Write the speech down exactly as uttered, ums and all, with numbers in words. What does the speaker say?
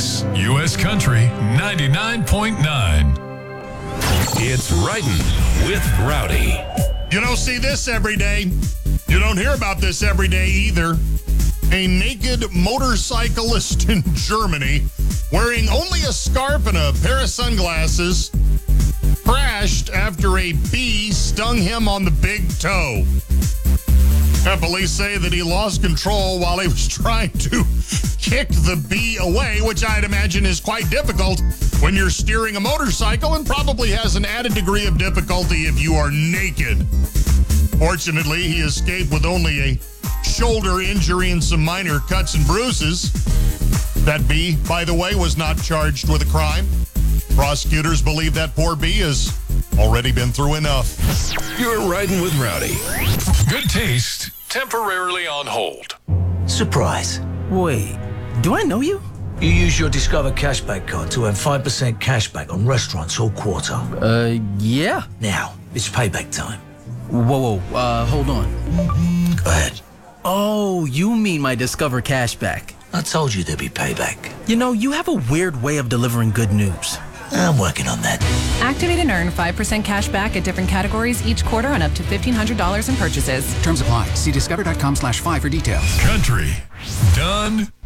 this, U S Country ninety-nine point nine. It's Riding with Rowdy. You don't see this every day. You don't hear about this every day either. A naked motorcyclist in Germany, wearing only a scarf and a pair of sunglasses, crashed after a bee stung him on the big toe. And police say that he lost control while he was trying to kick the bee away, which I'd imagine is quite difficult when you're steering a motorcycle and probably has an added degree of difficulty if you are naked. Fortunately, he escaped with only a shoulder injury and some minor cuts and bruises. That bee, by the way, was not charged with a crime. Prosecutors believe that poor bee has already been through enough. You're Riding with Rowdy. Good taste, temporarily on hold. Surprise. Wait, do I know you? You use your Discover cashback card to earn five percent cashback on restaurants all quarter. Uh, yeah. Now, it's payback time. Whoa, whoa, uh, hold on. Go ahead. Oh, you mean my Discover cashback. I told you there'd be payback. You know, you have a weird way of delivering good news. I'm working on that. Activate and earn five percent cash back at different categories each quarter on up to fifteen hundred dollars in purchases. Terms apply. See discover.com slash five for details. Country. Done.